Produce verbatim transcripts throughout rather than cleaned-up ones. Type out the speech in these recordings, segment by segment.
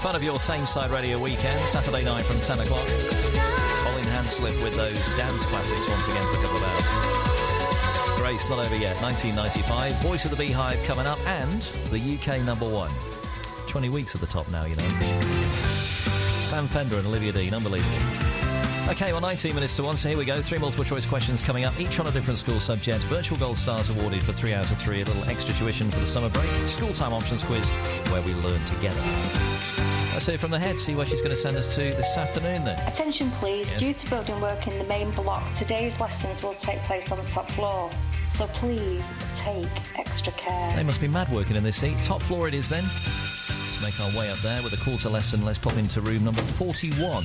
part of your Tameside Radio weekend, Saturday night from ten o'clock. Colin Hanslip with those dance classics once again for a couple of hours. Grace, not over yet, nineteen ninety-five. Voice of the Beehive coming up, and the U K number one. twenty weeks at the top now, you know. Sam Fender and Olivia Dean, unbelievable. OK, well, nineteen minutes to one, so here we go. Three multiple-choice questions coming up, each on a different school subject. Virtual Gold Stars awarded for three out of three. A little extra tuition for the summer break. School time options quiz, where we learn together. Let's hear from the head, see where she's going to send us to this afternoon, then. Attention, please. Yes. Due to building work in the main block, today's lessons will take place on the top floor. So please take extra care. They must be mad working in this heat. Top floor it is, then. Let's make our way up there with a quarter lesson. Let's pop into room number forty-one.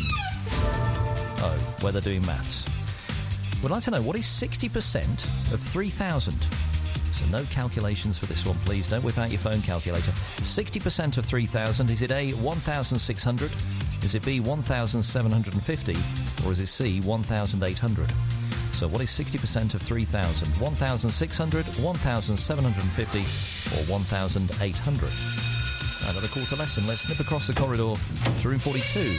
Oh, where they're doing maths. We'd like to know, what is sixty percent of three thousand? So no calculations for this one, please. Don't whip out your phone calculator. sixty percent of three thousand. Is it A, one thousand six hundred? Is it B, one thousand seven hundred fifty? Or is it C, one thousand eight hundred? So what is sixty percent of three thousand? one thousand six hundred, one thousand seven hundred fifty, or one thousand eight hundred? Another quarter lesson. Let's snip across the corridor to room forty-two.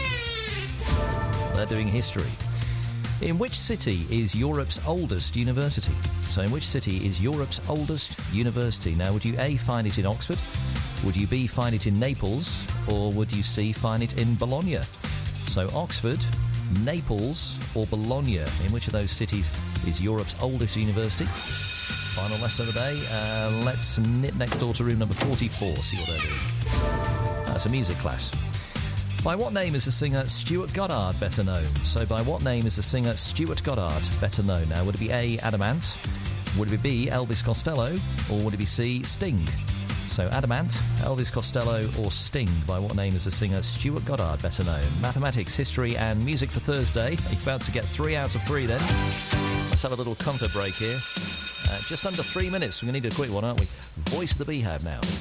They're doing history. In which city is Europe's oldest university? So in which city is Europe's oldest university? Now, would you A, find it in Oxford? Would you B, find it in Naples? Or would you C, find it in Bologna? So Oxford, Naples, or Bologna? In which of those cities is Europe's oldest university? Final lesson of the day. Uh, let's nip next door to room number forty-four, see what they're doing. That's a music class. By what name is the singer Stuart Goddard better known? So by what name is the singer Stuart Goddard better known? Now, would it be A, Adamant? Would it be B, Elvis Costello? Or would it be C, Sting? So Adamant, Elvis Costello, or Sting? By what name is the singer Stuart Goddard better known? Mathematics, history, and music for Thursday. You're about to get three out of three then. Let's have a little comfort break here. Uh, just under three minutes. We're going to need a quick one, aren't we? Voice of the Beehive now.